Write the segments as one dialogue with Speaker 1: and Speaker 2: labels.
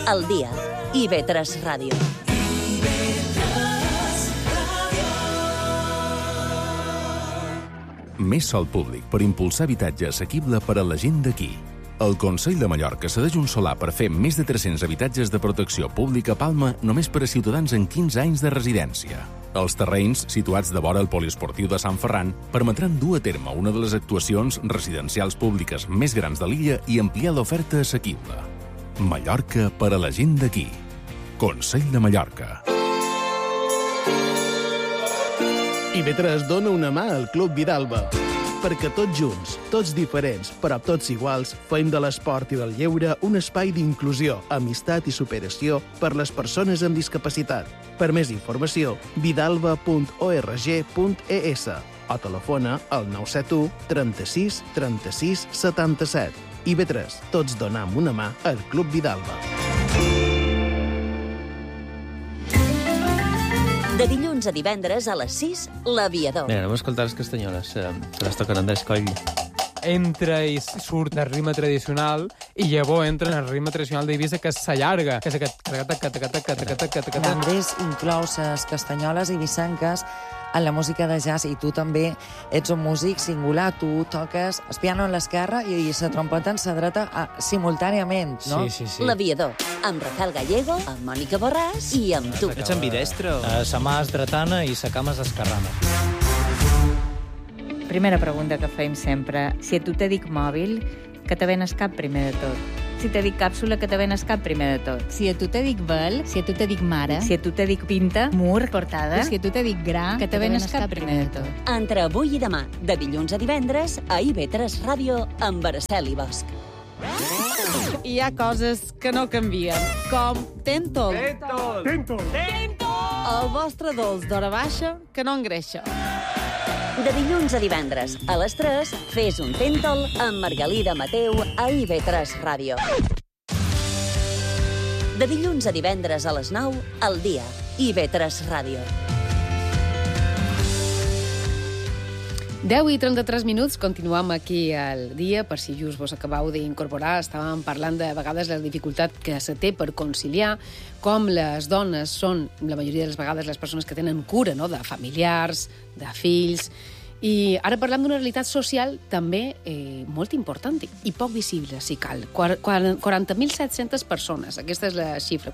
Speaker 1: al dia. IB3 Ràdio.
Speaker 2: Més sòl públic per impulsar habitatge assequible per a la gent d'aquí. El Consell de Mallorca cedeix un solar per fer més de 300 habitatges de protecció pública a Palma només per a ciutadans amb 15 anys de residència. Els terrenys, situats de vora el poliesportiu de Sant Ferran, permetran dur a terme una de les actuacions residencials públiques més grans de l'illa i ampliar l'oferta assequible. Mallorca per a la gent d'aquí. Consell de Mallorca.
Speaker 3: IB3 dona una mà al Club Vidalba. Perquè tots junts, tots diferents, però tots iguals, fem de l'esport i del lleure un espai d'inclusió, amistat i superació per les persones amb discapacitat. Per més informació, vidalba.org.es o telefona al 971 36 36 77. IB3, tots donam una mà al Club Vidalba.
Speaker 1: De dilluns a divendres a les 6, l'Aviador.
Speaker 4: Mira, anem a escoltar les castanyoles, que les toquen Andrés Coll.
Speaker 5: Entra i surt del ritme tradicional i llavors entra en el ritme tradicional d'Eivissa, que s'allarga, que és aquest...
Speaker 6: L'Andrés inclou les castanyoles eivissenques en la música de jazz, i tu també ets un músic singular. Tu toques el piano en l'esquerra i la trompeta en la dreta simultàniament, no?
Speaker 5: Sí.
Speaker 1: L'Aviador, amb Rafael Gallego, amb Mònica Borràs i amb tu.
Speaker 4: Ets ambidestro?
Speaker 7: Sa mà és dretana i sa cama és esquerrana.
Speaker 8: Primera pregunta que fem sempre. Si a tu te dic mòbil, que te ven el cap primer de tot. Si te dic càpsula, que te ven el cap primer de tot.
Speaker 9: Si a tu te dic vel, si a tu te dic mare,
Speaker 8: Si a tu te dic pinta, mur, portada,
Speaker 9: si a tu te dic gra,
Speaker 8: que te ven el cap primer de tot.
Speaker 1: Entre avui i demà, de dilluns a divendres, a IB3 Ràdio, amb Araceli Bosch.
Speaker 10: Hi ha coses que no canvien, com Tentol. Tentol! El vostre dolç d'hora baixa que no engreixa.
Speaker 1: De dilluns a divendres, a les 3, fes un Tentol amb Margalida Mateu a IB3 Ràdio. De dilluns a divendres a les 9, al dia. IB3 Ràdio.
Speaker 11: 10:33, continuem aquí al dia, per si just vos acabeu d'incorporar. Estàvem parlant de vegades la dificultat que se té per conciliar, com les dones són, la majoria de les vegades, les persones que tenen cura, no?, de familiars, de fills. I ara parlem d'una realitat social també molt important i poc visible, si cal. 40.700 persones, aquesta és la xifra,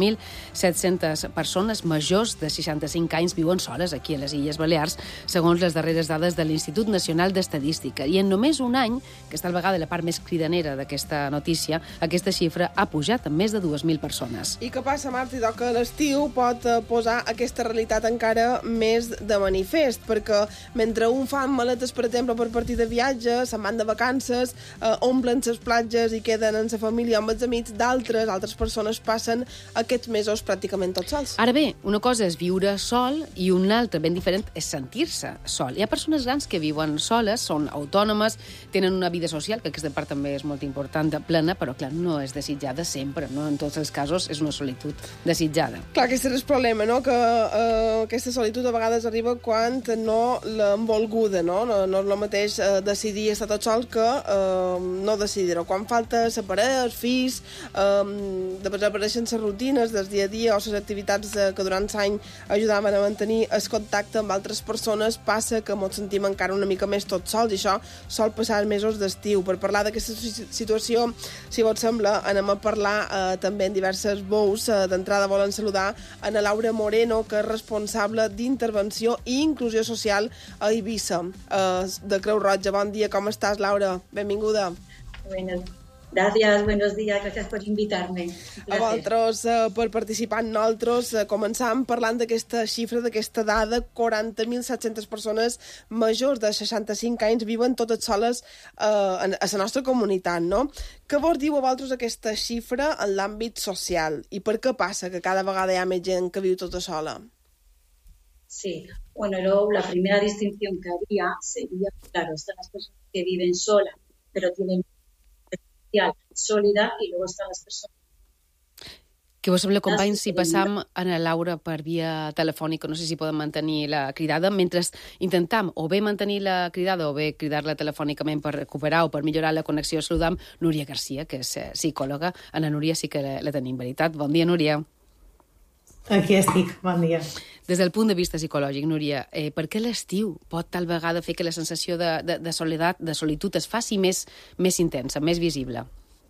Speaker 11: 40.700 persones majors de 65 anys viuen soles aquí a les Illes Balears, segons les darreres dades de l'Institut Nacional d'Estadística. I en només un any, que està a vegada la part més cridanera d'aquesta notícia, aquesta xifra ha pujat en més de 2.000 persones.
Speaker 10: I què passa, Marta? I que l'estiu pot posar aquesta realitat encara més de manifest, perquè mentre un fan maletes, per exemple, per partir de viatge, se'n van de vacances, omplen les platges i queden amb la família amb els amics, altres persones passen aquests mesos pràcticament tots sols.
Speaker 11: Ara bé, una cosa és viure sol i una altra, ben diferent, és sentir-se sol. Hi ha persones grans que viuen soles, són autònomes, tenen una vida social, que aquesta part també és molt important, plena, però clar, no és desitjada sempre, no? En tots els casos és una solitud desitjada.
Speaker 10: Clar, aquest és el problema, no?, que aquesta solitud a vegades arriba quan no l'han volguda, no? No és el mateix decidir estar tot sol que no decidir-ho. Quan falta la parella, els fills, desapareixen les rutines del dia a dia o les activitats que durant l'any ajudaven a mantenir el contacte amb altres persones, passa que ens sentim encara una mica més tots sols, i això sol passar els mesos d'estiu. Per parlar d'aquesta situació, si vos sembla, anem a parlar també en diverses veus. D'entrada volen saludar a Laura Moreno, que és responsable d'intervenció i inclusió social a Eivissa, de Creu Roja. Bon dia, com estàs, Laura? Benvinguda.
Speaker 12: Gracias, buenos días, gracias por invitarme.
Speaker 10: A vosaltres per participar en nosaltres. Començam parlant d'aquesta xifra, d'aquesta dada. 40.700 persones majors de 65 anys viuen totes soles a la nostra comunitat, no? Què vos diu a vosaltres aquesta xifra en l'àmbit social? I per què passa que cada vegada hi ha més gent que viu tota sola?
Speaker 12: Sí, bueno, luego la primera distinción que habría sería, claro, están las personas que viven solas, pero tienen una vida social sólida, y luego están las personas
Speaker 11: Què vos sembla, companys, si passam a la Laura per via telefònica? No sé si podem mantenir la cridada. Mentre intentam o bé mantenir la cridada o bé cridar-la telefònicament per recuperar o per millorar la connexió, saludam Núria Garcia, que és psicòloga. Ana Núria sí que la tenim, veritat. Bon dia, Núria.
Speaker 13: Aquí estic, bon dia.
Speaker 11: Des del punt de vista psicològic, Núria, per què l'estiu pot tal vegada fer que la sensació de soledat, de solitud, es faci més intensa, més visible?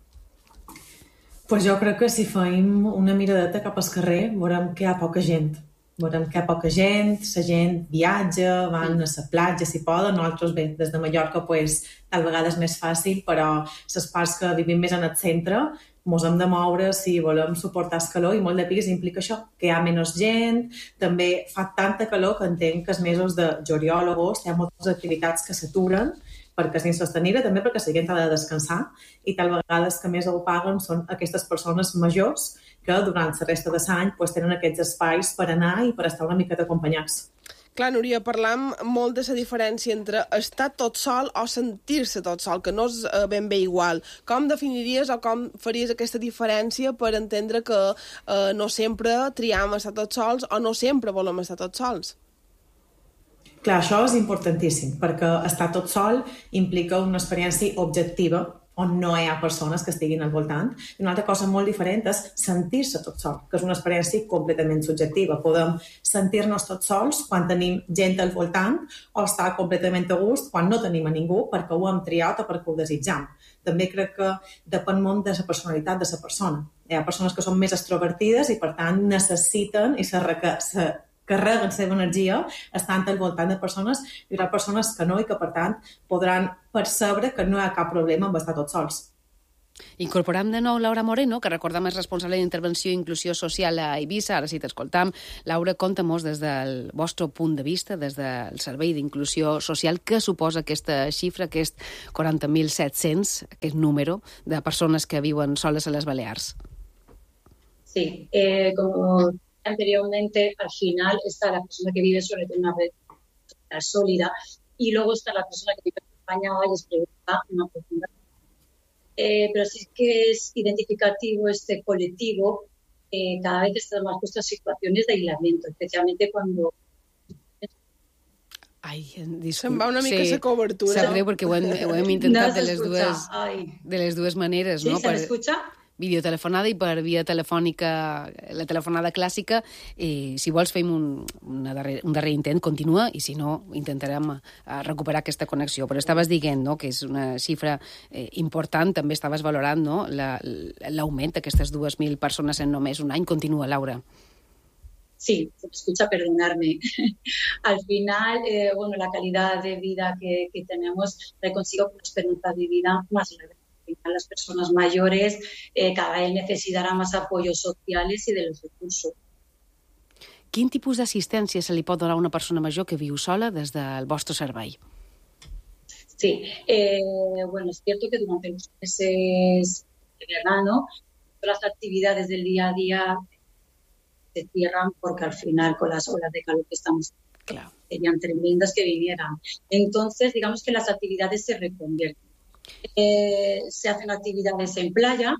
Speaker 13: Pues jo crec que si fem una miradeta cap al carrer veurem que hi ha poca gent. Veurem que hi ha poca gent, la gent viatja, van a la platja si poden. Nosaltres, bé, des de Mallorca, pues, tal vegada és més fàcil, però les parts que vivim més en el centre ens hem de moure si volem suportar el calor, i molt de pics implica això, que hi ha menys gent. També fa tanta calor que entenc que els mesos de juliol o agost hi ha moltes activitats que s'aturen perquè és insostenible, també perquè la gent ha de descansar, i tal vegades que més ho paguen són aquestes persones majors que durant la resta de l'any pues, tenen aquests espais per anar i per estar una miqueta acompanyats.
Speaker 10: Clar, Núria, parlam molt de la diferència entre estar tot sol o sentir-se tot sol, que no és ben bé igual. Com definiries o com faries aquesta diferència per entendre que no sempre triam estar tots sols o no sempre volem estar tots sols?
Speaker 13: Clar, això és importantíssim, perquè estar tot sol implica una experiència objectiva on no hi ha persones que estiguin al voltant. I una altra cosa molt diferent és sentir-se tot sol, que és una experiència completament subjectiva. Podem sentir-nos tots sols quan tenim gent al voltant o estar completament a gust quan no tenim a ningú perquè ho hem triat o perquè ho desitjam. També crec que depèn molt de la personalitat de la persona. Hi ha persones que són més extrovertides i, per tant, necessiten i carreguen la seva energia estant al voltant de persones, i hi haurà persones que no i que, per tant, podran percebre que no hi ha cap problema amb estar tots sols.
Speaker 11: Incorporam de nou Laura Moreno, que recordam és responsable d'intervenció i inclusió social a Eivissa. Ara sí t'escoltam. Laura, conta-mos des del vostre punt de vista, des del Servei d'Inclusió Social, què suposa aquesta xifra, aquest 40.700, aquest número de persones que viuen soles a les Balears?
Speaker 12: Sí, como anteriormente, al final está la persona que vive sola, tiene una red sólida, y luego está la persona que vive acompañada y es pregunta una profunda. Pero sí que es identificativo este colectivo, cada vez están más puestas situaciones de aislamiento, especialmente cuando...
Speaker 11: Ai, disculpa.
Speaker 10: Se'n va una mica la cobertura.
Speaker 11: Sap greu perquè ho hem intentat de les dues maneres.
Speaker 12: Sí,
Speaker 11: no?
Speaker 12: ¿se m'escucha?
Speaker 11: Videotelefonada i per via telefònica, la telefonada clàssica. Si vols fem un darrer intent, continua, i si no, intentarem recuperar aquesta connexió. Però estaves dient, no?, que és una xifra important, també estaves valorant, no?, l'augment d'aquestes 2.000 persones en només un any. Continua, Laura.
Speaker 12: Sí, se me escucha, perdonarme. Al final, bueno, la calidad de vida que tenemos la consigo con una esperanza de vida más larga. Las personas mayores cada vez necesitarán más apoyos sociales y de los recursos.
Speaker 11: Quin tipus d'assistència se li pot donar a una persona major que viu sola des del vostre servei?
Speaker 12: Sí, bueno, es cierto que durante los meses de verano las actividades del día a día se cierran porque al final con las olas de calor que estamos serían tremendas que vinieran. Entonces, digamos que las actividades se reconvierten. Se hacen actividades en playa,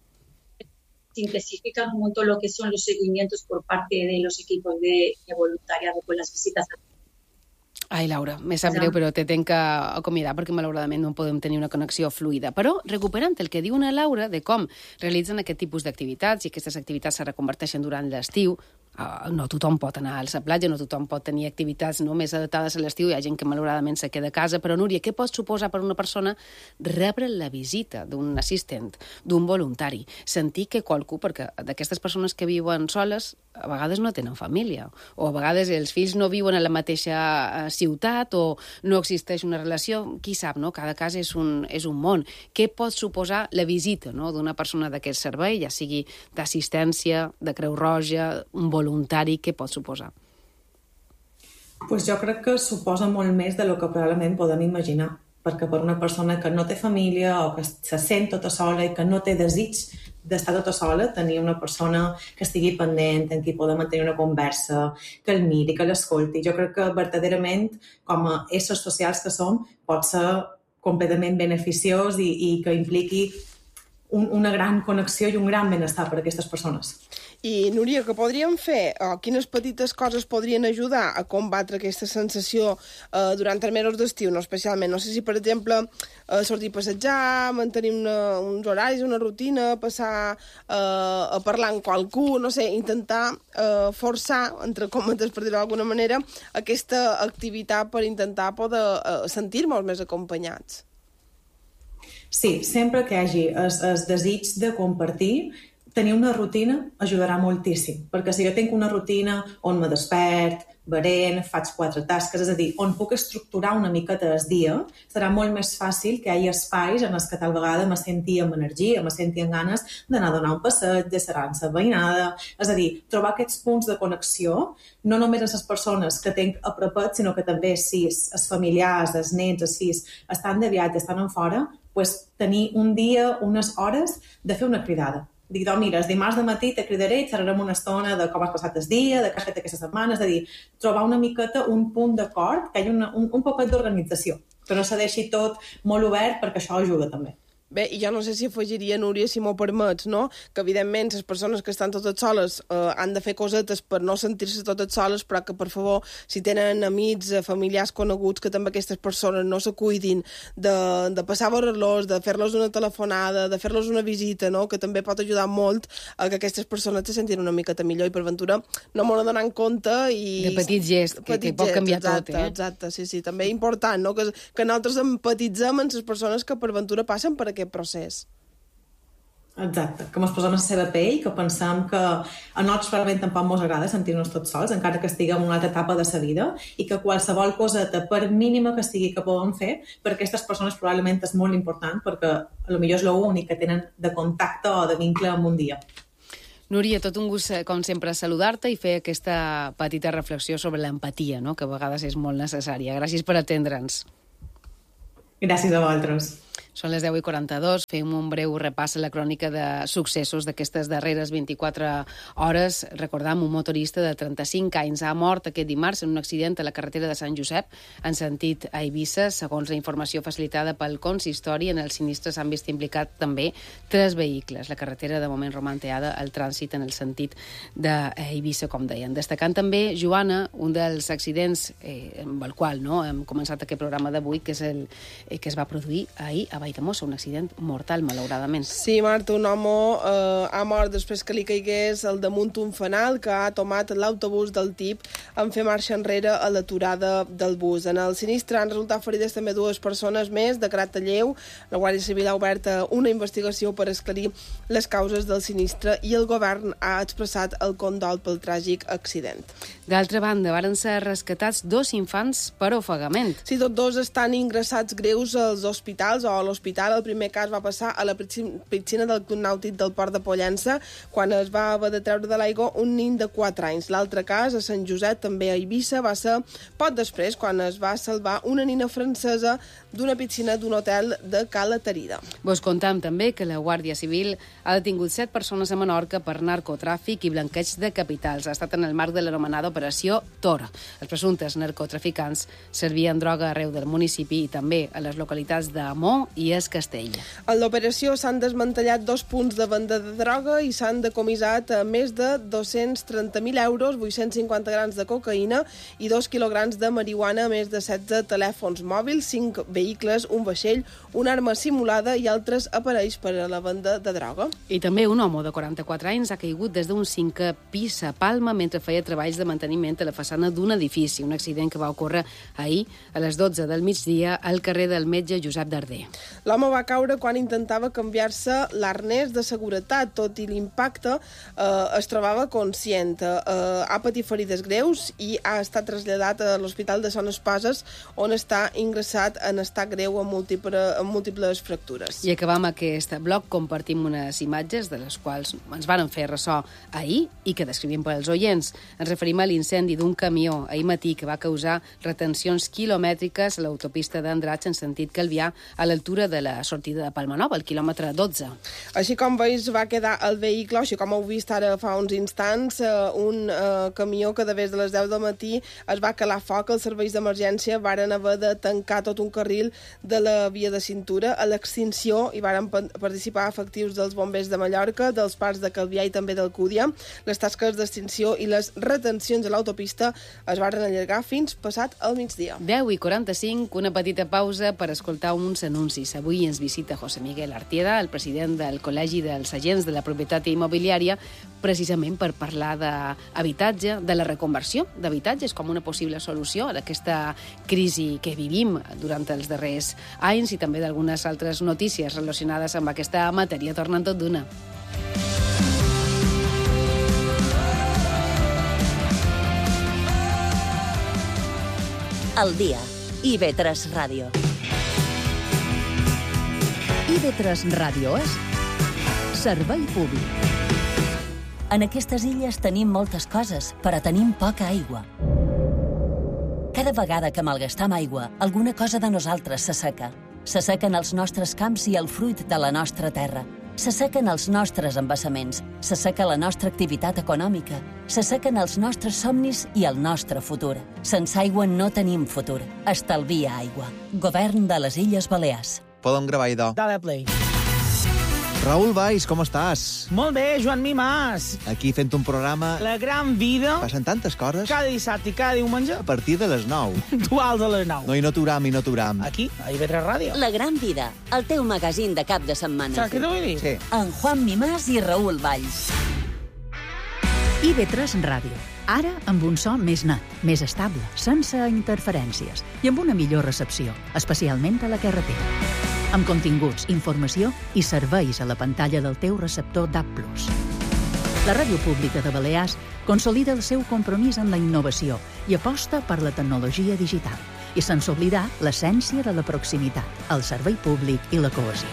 Speaker 12: se intensifican un montón lo que son los seguimientos por parte de los equipos de voluntariado con las visitas a...
Speaker 11: Ai, Laura, me sap greu, però te tenc que acomiadar perquè malauradament no podem tenir una connexió fluida. Però recuperant el que diu una Laura de com realitzen aquest tipus d'activitats i aquestes activitats se reconverteixen durant l'estiu, no tothom pot anar a la platja, no tothom pot tenir activitats més adaptades a l'estiu, hi ha gent que malauradament se queda a casa, però Núria, què pot suposar per una persona rebre la visita d'un assistent, d'un voluntari, sentir que qualcú, perquè d'aquestes persones que viuen soles a vegades no tenen família, o a vegades els fills no viuen a la mateixa ciutat o no existeix una relació, qui sap, no? Cada cas és un món. Què pot suposar la visita, no?, d'una persona d'aquest servei, ja sigui d'assistència, de Creu Roja, un voluntari, què pot suposar?
Speaker 13: Pues jo crec que suposa molt més del que probablement podem imaginar, perquè per una persona que no té família o que se sent tota sola i que no té desig d'estar tota sola, tenir una persona que estigui pendent, en qui podem mantenir una conversa, que el miri, que l'escolti. Jo crec que verdaderament, com a éssers socials que som, pot ser completament beneficiós i que impliqui una gran connexió i un gran benestar per a aquestes persones.
Speaker 10: I, Núria, què podríem fer? O quines petites coses podrien ajudar a combatre aquesta sensació durant els mesos d'estiu, no especialment? No sé si, per exemple, sortir a passejar, mantenir uns horaris, una rutina, passar a parlar amb qualcú, no sé, intentar forçar, entre cometes, per dir-ho d'alguna manera, aquesta activitat per intentar poder sentir-nos més acompanyats.
Speaker 13: Sí, sempre que hi hagi el desig de compartir, tenir una rutina ajudarà moltíssim, perquè si jo tinc una rutina on me despert, berent, faig 4 tasques, és a dir, on puc estructurar una miqueta el dia, serà molt més fàcil que hi hagi espais en els que tal vegada me senti amb energia, me senti amb ganes d'anar a donar un passeig, de ser amb la veïnada, és a dir, trobar aquests punts de connexió, no només amb les persones que tinc a propet, sinó que també si els familiars, els nets, els fills estan de viatge, estan en fora, pues, tenir un dia, unes hores de fer una cridada. Dic, mira, el dimarts de matí te cridaré i xerrarem una estona de com has passat el dia, de què has fet aquesta setmana, és a dir, trobar una miqueta un punt d'acord, que hi hagi un poquet d'organització, que no se deixi tot molt obert perquè això ajuda també.
Speaker 10: Bé, i jo no sé si afegiria, Núria, si m'ho permets, no? Que, evidentment, les persones que estan totes soles han de fer cosetes per no sentir-se totes soles, però que, per favor, si tenen amics, familiars coneguts, que també aquestes persones no se cuidin de passar a veure-los, de fer-los una telefonada, de fer-los una visita, no? Que també pot ajudar molt a que aquestes persones se sentin una miqueta millor i, per ventura, no m'ho donar en compte i...
Speaker 11: De petit gest, que pot canviar tot, eh?
Speaker 10: Exacte, sí. També important, no? Que nosaltres empatitzem amb les persones que, per ventura, passen per aquest procés.
Speaker 13: Exacte, que ens posem a la seva pell, que pensem que a nosaltres realment tampoc ens agrada sentir-nos tots sols, encara que estiguem en una altra etapa de la vida, i que qualsevol coseta, per mínima que sigui que poden fer, per aquestes persones probablement és molt important, perquè potser és l'únic que tenen de contacte o de vincle en un dia.
Speaker 11: Núria, tot un gust, com sempre, saludar-te i fer aquesta petita reflexió sobre l'empatia, no? Que a vegades és molt necessària. Gràcies per atendre'ns.
Speaker 13: Gràcies a vosaltres.
Speaker 11: Són les 10:42, fem un breu repàs a la crònica de successos d'aquestes darreres 24 hores. Recordam, un motorista de 35 anys ha mort aquest dimarts en un accident a la carretera de Sant Josep en sentit a Eivissa. Segons la informació facilitada pel consistori, en el sinistre s'han vist implicat també 3 vehicles. La carretera de moment romanteada al trànsit en el sentit d'Eivissa, com deien. Destacant també, Joana, un dels accidents amb el qual hem començat aquest programa d'avui, que és el que es va produir ahir a Valldemossa, un accident mortal, malauradament.
Speaker 10: Sí, Marta, un home ha mort després que li caigués al damunt un fanal que ha tomat l'autobús del TIP en fer marxa enrere a l'aturada del bus. En el sinistre han resultat ferides també 2 persones més de Grat a Lleu. La Guàrdia Civil ha obert una investigació per esclarir les causes del sinistre i el govern ha expressat el condol pel tràgic accident.
Speaker 11: D'altra banda, varen ser rescatats 2 infants per ofegament.
Speaker 10: Sí, tots 2 estan ingressats greus als hospitals o a l'hospital. El primer cas va passar a la piscina del Club Nàutic del Port de Pollença, quan es va haver de treure de l'aigua un nen de 4 anys. L'altre cas, a Sant Josep, també a Eivissa, va ser poc després, quan es va salvar una nina francesa d'una piscina d'un hotel de Cala Tarida.
Speaker 11: Vos contam també que la Guàrdia Civil ha detingut 7 persones a Menorca per narcotràfic i blanqueig de capitals. Ha estat en el marc de l'anomenada Operació Tor. Els presumptes narcotraficants servien droga arreu del municipi i també a les localitats d'Amó i Es Castell.
Speaker 10: En l'operació s'han desmantellat 2 punts de venda de droga i s'han decomissat més de 230.000 euros, 850 grams de cocaïna i 2 quilograms de marihuana, més de 16 telèfons mòbils, 5 vehicles, un vaixell, una arma simulada i altres aparells per a la venda de droga.
Speaker 11: I també un home de 44 anys ha caigut des d'un 5è pis a Palma mentre feia treballs de manteniment a la façana d'un edifici, un accident que va ocórrer ahir a les 12 del migdia al carrer del metge Josep Darder.
Speaker 10: L'home va caure quan intentava canviar-se l'arnès de seguretat. Tot i l'impacte, es trobava conscient. Ha patit ferides greus i ha estat traslladat a l'Hospital de Son Espases, on està ingressat en estat greu amb múltiples fractures.
Speaker 11: I acabam aquest bloc, compartim unes imatges de les quals ens varen fer ressò ahir i que descrivim pels oients. Ens referim a l'incendi d'un camió ahir matí que va causar retencions quilomètriques a l'autopista d'Andratx en sentit Calvià a l'altura altura de la sortida de Palma Nova, al quilòmetre 12.
Speaker 10: Així com veus, va quedar el vehicle, així com heu vist ara fa uns instants, un camió que de des de les 10 del matí es va calar foc. Els serveis d'emergència varen haver de tancar tot un carril de la via de cintura. A l'extinció hi varen participar efectius dels bombers de Mallorca, dels parcs de Calvià i també d'Alcúdia. Les tasques d'extinció i les retencions a l'autopista es varen allargar fins passat el migdia.
Speaker 11: 10:45, una petita pausa per escoltar uns anuncis. Avui ens visita José Miguel Artieda, el president del Col·legi dels Agents de la Propietat Immobiliària, precisament per parlar d'habitatge, de la reconversió d'habitatges com una possible solució a aquesta crisi que vivim durant els darrers anys i també d'algunes altres notícies relacionades amb aquesta matèria. Tornen tot d'una.
Speaker 1: El dia. IB3 Ràdio.
Speaker 14: IB3 Ràdio és servei públic.
Speaker 1: En aquestes illes tenim moltes coses, però tenim poca aigua. Cada vegada que malgastam aigua, alguna cosa de nosaltres s'asseca. S'assequen els nostres camps i el fruit de la nostra terra. S'assequen els nostres embassaments, s'asseca la nostra activitat econòmica, s'assequen els nostres somnis i el nostre futur. Sense aigua no tenim futur. Estalvia aigua. Govern de les Illes Balears.
Speaker 15: Podem gravar, idò.
Speaker 16: Dale play.
Speaker 15: Raül Valls, com estàs?
Speaker 16: Molt bé, Joan Mimàs.
Speaker 15: Aquí fent un programa...
Speaker 16: La gran vida.
Speaker 15: Passen tantes coses.
Speaker 16: Cada dissabte i cada diumenge.
Speaker 15: A partir de les 9.
Speaker 16: Duals a les 9.
Speaker 15: No, i no t'uram.
Speaker 16: Aquí, a IB3 Ràdio.
Speaker 1: La gran vida, el teu magazín de cap de setmana.
Speaker 16: Saps què t'ho vull dir?
Speaker 15: Sí.
Speaker 1: En Juan Mimàs i Raül Valls.
Speaker 14: IB3 Ràdio. Ara amb un so més net, més estable, sense interferències i amb una millor recepció, especialment a la carretera. Amb continguts, informació i serveis a la pantalla del teu receptor DAB+. La Ràdio Pública de Balears consolida el seu compromís amb la innovació i aposta per la tecnologia digital, i sense oblidar l'essència de la proximitat, el servei públic i la cohesió.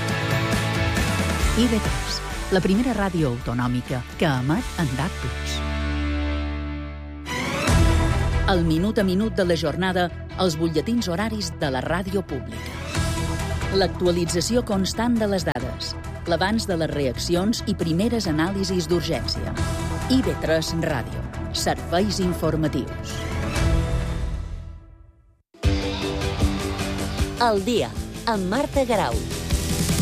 Speaker 14: IB3, la primera ràdio autonòmica que emet en DAB+. El minut a minut de la jornada, els butlletins horaris de la ràdio pública. L'actualització constant de les dades, l'abans de les reaccions i primeres anàlisis d'urgència. IB3 Ràdio. Serveis informatius.
Speaker 1: El dia, amb Marta Garau.